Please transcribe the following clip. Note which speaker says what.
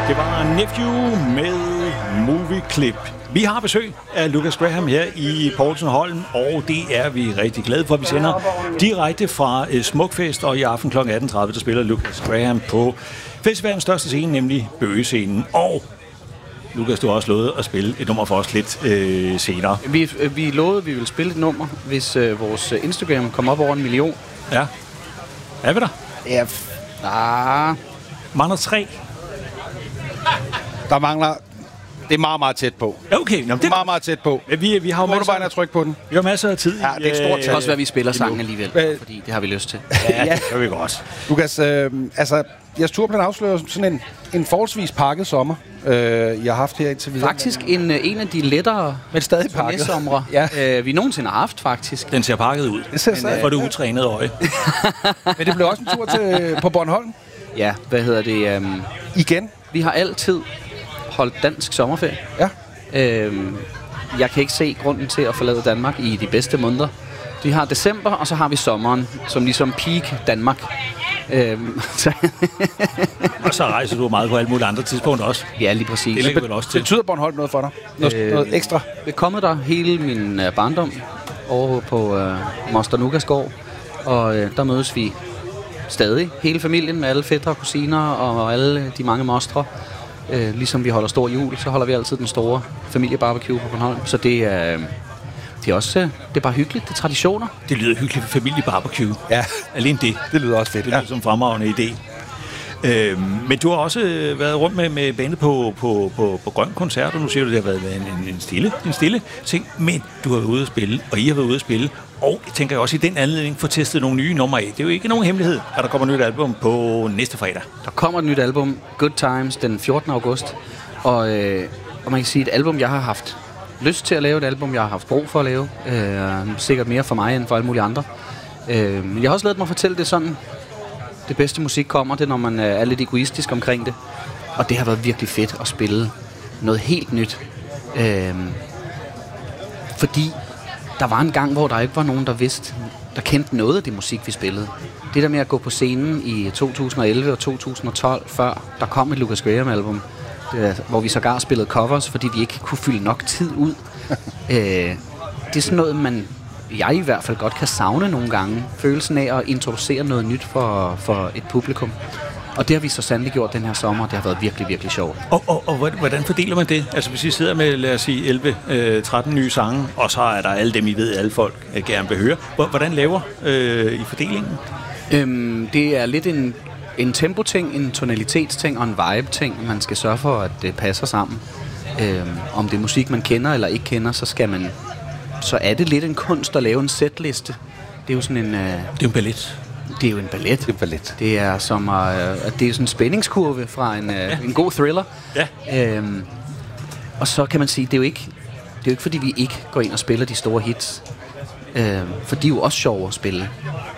Speaker 1: Det var Nephew med Movie Clip. Vi har besøg af Lukas Graham her i Poulsen Holm, og det er vi rigtig glade for. Vi sender direkte fra Smukfest, og i aften kl. 18.30, der spiller Lukas Graham på festivalens største scene, nemlig Bøgescenen. Og Lukas, du har også lovet at spille et nummer for os lidt senere.
Speaker 2: Vi lovede, at vi ville spille et nummer, hvis vores Instagram kommer op over 1 million.
Speaker 1: Ja. Er vi der?
Speaker 2: Ja,
Speaker 1: Mangler 3.
Speaker 3: Der mangler... Det er meget, meget tæt på.
Speaker 1: Okay, nå,
Speaker 3: det er meget, meget tæt på.
Speaker 1: Vi har jo
Speaker 3: må du bare trykke på den.
Speaker 1: Vi har masser af tid.
Speaker 3: Ja, det er et stort
Speaker 2: det kan også være, at vi spiller sangen alligevel, fordi det har vi lyst til.
Speaker 1: Ja, det gør vi godt.
Speaker 3: Lukas, jeres turplan afslører sådan en forholdsvis pakket sommer, jeg har haft her indtil videre.
Speaker 2: Faktisk en af de lettere
Speaker 3: men stadig pakket
Speaker 2: somre, vi nogensinde har haft, faktisk.
Speaker 1: Den ser pakket ud.
Speaker 3: Det ser
Speaker 1: for det utrænede øje.
Speaker 3: Men det blev også en tur på Bornholm.
Speaker 2: Ja,
Speaker 3: Igen.
Speaker 2: Vi har altid holdt dansk sommerferie.
Speaker 3: Ja.
Speaker 2: Jeg kan ikke se grunden til at forlade Danmark i de bedste måneder. Vi har december, og så har vi sommeren, som ligesom peak Danmark.
Speaker 1: Og så rejser du meget på alle mulige andre tidspunkter også.
Speaker 2: Ja, lige præcis.
Speaker 1: Det ligger vel også til.
Speaker 3: Betyder Bornholm noget for dig? Noget ekstra?
Speaker 2: Jeg er kommet der hele min barndom over på Moster Nukasgård, og der mødes vi stadig. Hele familien med alle fætre og kusiner og alle de mange mostre. Ligesom vi holder stor jul, så holder vi altid den store familiebarbecue på Bornholm. Så det er også det er bare hyggeligt. Det er traditioner.
Speaker 1: Det lyder hyggeligt for familiebarbecue.
Speaker 3: Ja.
Speaker 1: Alene det.
Speaker 3: Det lyder også fedt.
Speaker 1: Det lyder som en fremragende idé. Men du har også været rundt med bandet på Grøn Koncert, og nu siger du, det har været en stille ting, men du har været ude at spille, og I har været ude at spille, og jeg tænker også i den anledning få testet nogle nye numre af. Det er jo ikke nogen hemmelighed, at der kommer et nyt album på næste fredag.
Speaker 2: Der kommer et nyt album, Good Times, den 14. august, og man kan sige, et album, jeg har haft lyst til at lave, et album, jeg har haft brug for at lave, sikkert mere for mig end for alle mulige andre. Men jeg har også ladet mig fortælle det sådan, det bedste musik kommer det, når man er lidt egoistisk omkring det. Og det har været virkelig fedt at spille noget helt nyt. Fordi der var en gang, hvor der ikke var nogen, der kendte noget af det musik, vi spillede. Det der med at gå på scenen i 2011 og 2012, før der kom et Lukas Graham-album, hvor vi sågar spillede covers, fordi vi ikke kunne fylde nok tid ud. Det er sådan noget, jeg i hvert fald godt kan savne nogle gange. Følelsen af at introducere noget nyt for et publikum. Og det har vi så sandelig gjort den her sommer. Det har været virkelig, virkelig sjovt.
Speaker 1: Og hvordan fordeler man det? Altså hvis I sidder med, lad os sige, 11-13 nye sange, og så er der alle dem, I ved, alle folk gerne vil høre. Hvordan laver I fordelingen?
Speaker 2: Det er lidt en tempo-ting, en tonalitetsting og en vibe-ting. Man skal sørge for, at det passer sammen. Om det er musik, man kender eller ikke kender, så er det lidt en kunst at lave en setliste. Det er jo sådan en...
Speaker 1: Det er jo en ballet.
Speaker 2: Det er jo en ballet.
Speaker 3: Det er ballet.
Speaker 2: Det er som det er sådan en spændingskurve fra en god thriller.
Speaker 1: Ja.
Speaker 2: Og så kan man sige, det er jo ikke fordi vi ikke går ind og spiller de store hits. For de er jo også sjove at spille.